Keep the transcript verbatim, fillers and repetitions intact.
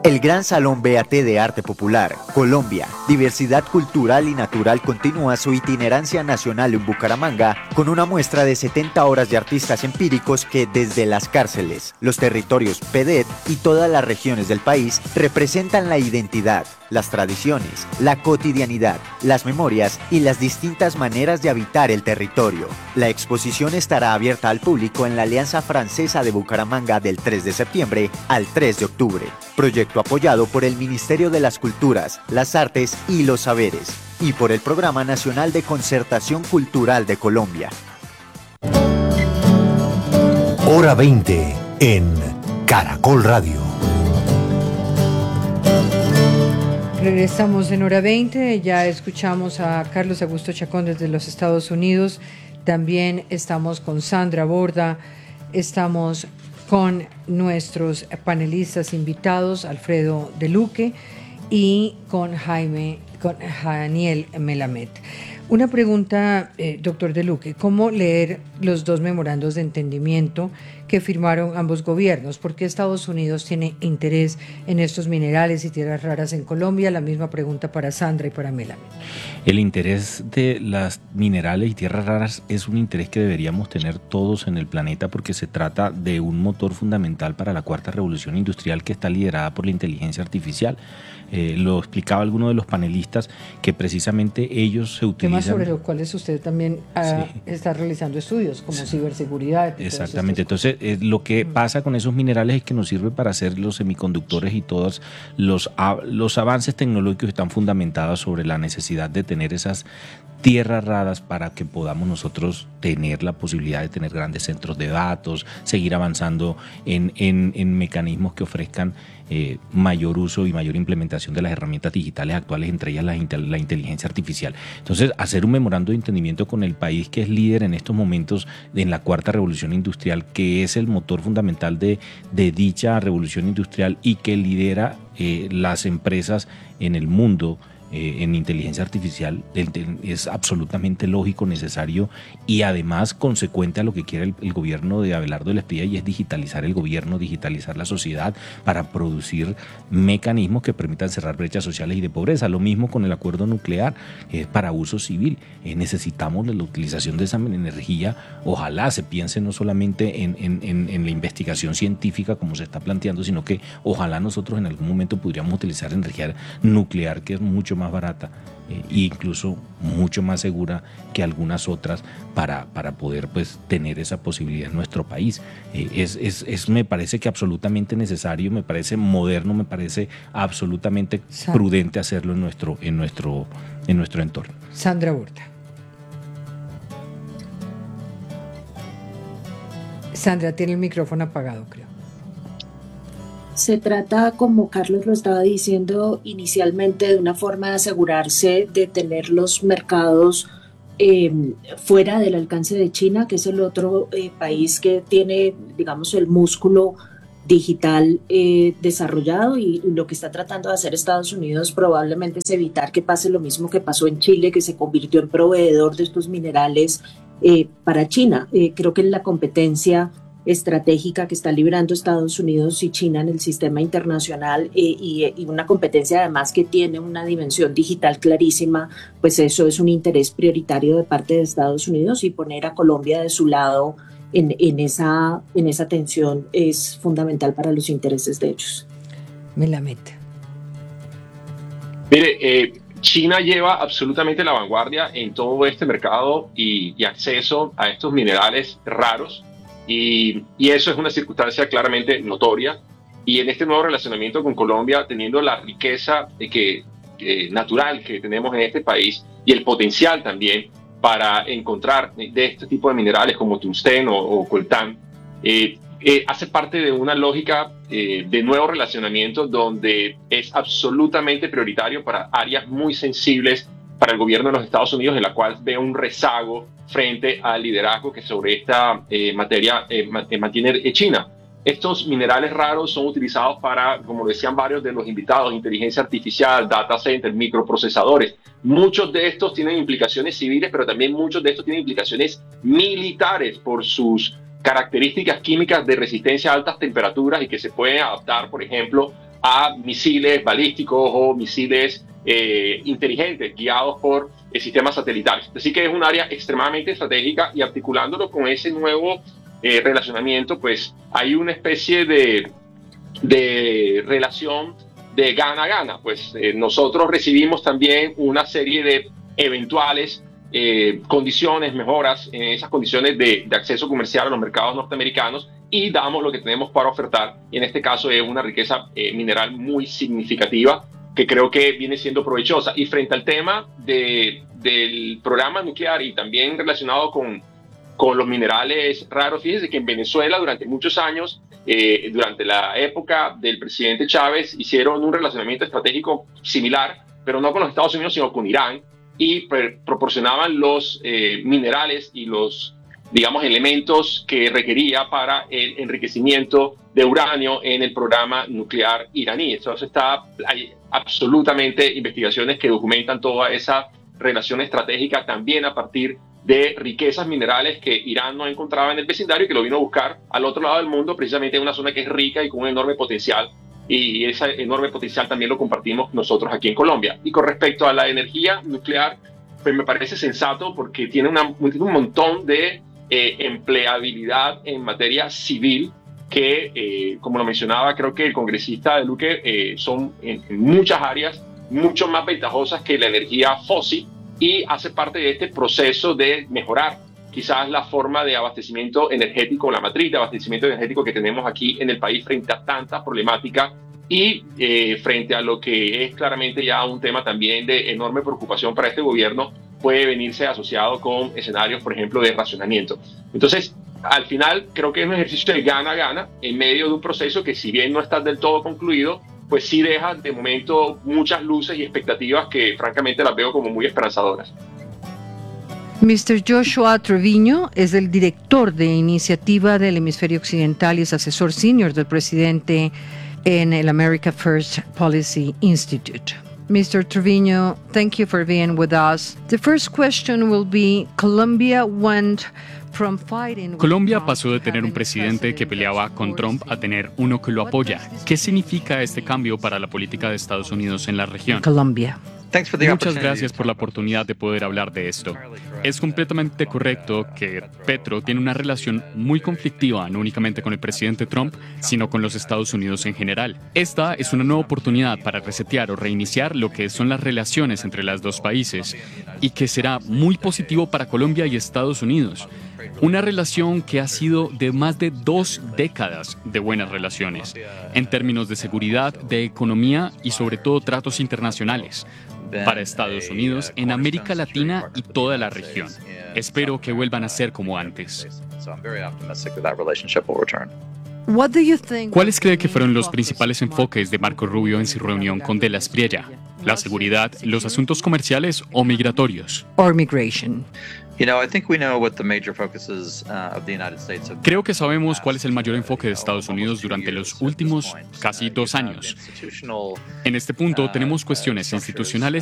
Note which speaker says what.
Speaker 1: El Gran Salón B A T de Arte Popular, Colombia, Diversidad Cultural y Natural continúa su itinerancia nacional en Bucaramanga con una muestra de setenta horas de artistas empíricos que desde las cárceles, los territorios P D E T y todas las regiones del país representan la identidad, las tradiciones, la cotidianidad, las memorias y las distintas maneras de habitar el territorio. La exposición estará abierta al público en la Alianza Francesa de Bucaramanga del tres de septiembre al tres de octubre. Proyecto apoyado por el Ministerio de las Culturas, las Artes y los Saberes y por el Programa Nacional de Concertación Cultural de Colombia.
Speaker 2: Hora veinte en Caracol Radio.
Speaker 3: Regresamos en Hora veinte, ya escuchamos a Carlos Augusto Chacón desde los Estados Unidos, también estamos con Sandra Borda, estamos con nuestros panelistas invitados, Alfredo De Luque, y con Jaime, con Daniel Melamed. Una pregunta, eh, doctor De Luque, ¿cómo leer los dos memorandos de entendimiento que firmaron ambos gobiernos? ¿Por qué Estados Unidos tiene interés en estos minerales y tierras raras en Colombia? La misma pregunta para Sandra y para Melamed.
Speaker 4: El interés de las minerales y tierras raras es un interés que deberíamos tener todos en el planeta porque se trata de un motor fundamental para la cuarta revolución industrial que está liderada por la inteligencia artificial. Eh, lo explicaba alguno de los panelistas que precisamente ellos se utilizan.
Speaker 3: Temas sobre los cuales usted también uh, sí. está realizando estudios como sí. ciberseguridad.
Speaker 4: Exactamente, entonces eh, lo que mm. pasa con esos minerales es que nos sirve para hacer los semiconductores y todos los, los avances tecnológicos están fundamentados sobre la necesidad de tener esas tierras raras para que podamos nosotros tener la posibilidad de tener grandes centros de datos, seguir avanzando en, en, en mecanismos que ofrezcan eh, mayor uso y mayor implementación de las herramientas digitales actuales, entre ellas la, la inteligencia artificial. Entonces, hacer un memorando de entendimiento con el país que es líder en estos momentos en la cuarta revolución industrial, que es el motor fundamental de, de dicha revolución industrial y que lidera eh, las empresas en el mundo, Eh, en inteligencia artificial, es absolutamente lógico, necesario y además consecuente a lo que quiere el, el gobierno de Abelardo del Espía, y es digitalizar el gobierno, digitalizar la sociedad para producir mecanismos que permitan cerrar brechas sociales y de pobreza. Lo mismo con el acuerdo nuclear, es eh, para uso civil. Eh, necesitamos la utilización de esa energía. Ojalá se piense no solamente en, en, en, en la investigación científica como se está planteando, sino que ojalá nosotros en algún momento podríamos utilizar energía nuclear, que es mucho más barata eh, e incluso mucho más segura que algunas otras para, para poder pues tener esa posibilidad en nuestro país. Eh, es, es, es, me parece que absolutamente necesario, me parece moderno, me parece absolutamente Sandra. prudente hacerlo en nuestro, en nuestro, en nuestro entorno.
Speaker 3: Sandra Borda. Sandra tiene el micrófono apagado, creo.
Speaker 5: Se trata, como Carlos lo estaba diciendo inicialmente, de una forma de asegurarse de tener los mercados eh, fuera del alcance de China, que es el otro eh, país que tiene, digamos, el músculo digital eh, desarrollado, y lo que está tratando de hacer Estados Unidos probablemente es evitar que pase lo mismo que pasó en Chile, que se convirtió en proveedor de estos minerales eh, para China. Eh, creo que la competencia estratégica que está librando Estados Unidos y China en el sistema internacional eh, y, y una competencia además que tiene una dimensión digital clarísima, pues eso es un interés prioritario de parte de Estados Unidos, y poner a Colombia de su lado en, en, esa, en esa tensión es fundamental para los intereses de ellos.
Speaker 3: Melamed.
Speaker 6: Mire, eh, China lleva absolutamente la vanguardia en todo este mercado y, y acceso a estos minerales raros. Y, y eso es una circunstancia claramente notoria, y en este nuevo relacionamiento con Colombia, teniendo la riqueza de que, eh, natural que tenemos en este país y el potencial también para encontrar de este tipo de minerales como tungsteno o, o coltán, eh, eh, hace parte de una lógica eh, de nuevo relacionamiento donde es absolutamente prioritario para áreas muy sensibles para el gobierno de los Estados Unidos, en la cual ve un rezago frente al liderazgo que sobre esta eh, materia eh, mantiene eh, China. Estos minerales raros son utilizados para, como decían varios de los invitados, inteligencia artificial, data center, microprocesadores. Muchos de estos tienen implicaciones civiles, pero también muchos de estos tienen implicaciones militares por sus características químicas de resistencia a altas temperaturas y que se pueden adaptar, por ejemplo, a misiles balísticos o misiles eh, inteligentes guiados por eh, sistemas satelitales. Así que es un área extremadamente estratégica, y articulándolo con ese nuevo eh, relacionamiento, pues hay una especie de, de relación de gana-gana. Pues eh, nosotros recibimos también una serie de eventuales eh, condiciones, mejoras en esas condiciones de, de acceso comercial a los mercados norteamericanos, y damos lo que tenemos para ofertar, y en este caso es una riqueza eh, mineral muy significativa que creo que viene siendo provechosa. Y frente al tema de, del programa nuclear y también relacionado con, con los minerales raros, fíjense que en Venezuela durante muchos años, eh, durante la época del presidente Chávez, hicieron un relacionamiento estratégico similar, pero no con los Estados Unidos, sino con Irán, y proporcionaban los eh, minerales y los, digamos, elementos que requería para el enriquecimiento de uranio en el programa nuclear iraní. Entonces está, hay absolutamente investigaciones que documentan toda esa relación estratégica, también a partir de riquezas minerales que Irán no encontraba en el vecindario y que lo vino a buscar al otro lado del mundo, precisamente en una zona que es rica y con un enorme potencial. Y ese enorme potencial también lo compartimos nosotros aquí en Colombia. Y con respecto a la energía nuclear, pues me parece sensato, porque tiene, una, tiene un montón de eh, empleabilidad en materia civil que, eh, como lo mencionaba, creo que el congresista de Luque, eh, son en, en muchas áreas mucho más ventajosas que la energía fósil, y hace parte de este proceso de mejorar quizás la forma de abastecimiento energético, la matriz de abastecimiento energético que tenemos aquí en el país frente a tanta problemática, y eh, frente a lo que es claramente ya un tema también de enorme preocupación para este gobierno, puede venirse asociado con escenarios, por ejemplo, de racionamiento. Entonces, al final, creo que es un ejercicio de gana-gana en medio de un proceso que, si bien no está del todo concluido, pues sí deja de momento muchas luces y expectativas que francamente las veo como muy esperanzadoras.
Speaker 3: mister Joshua Treviño es el director de iniciativa del Hemisferio Occidental y es asesor senior del presidente en el America First Policy Institute. mister Treviño, thank you for being with us. The first question will be, Colombia went from fighting with
Speaker 7: Colombia
Speaker 3: Trump
Speaker 7: pasó de
Speaker 3: to
Speaker 7: tener un
Speaker 3: having
Speaker 7: presidente que
Speaker 3: president
Speaker 7: peleaba
Speaker 3: that
Speaker 7: con Trump a tener uno que lo apoya. ¿Qué significa este cambio para la política de Estados Unidos en la región?
Speaker 3: Colombia.
Speaker 7: Muchas gracias por la oportunidad de poder hablar de esto. Es completamente correcto que Petro tiene una relación muy conflictiva, no únicamente con el presidente Trump, sino con los Estados Unidos en general. Esta es una nueva oportunidad para resetear o reiniciar lo que son las relaciones entre los dos países, y que será muy positivo para Colombia y Estados Unidos. Una relación que ha sido de más de dos décadas de buenas relaciones, en términos de seguridad, de economía y sobre todo tratos internacionales para Estados Unidos, en América Latina y toda la región. Espero que vuelvan a ser como antes. ¿Cuáles cree que fueron los principales enfoques de Marco Rubio en su reunión con De la Espriella? ¿La seguridad, los asuntos comerciales o migratorios?
Speaker 3: Or migration.
Speaker 7: Creo que sabemos cuál es el mayor enfoque de Estados Unidos durante los últimos casi dos años. En este punto tenemos cuestiones institucionales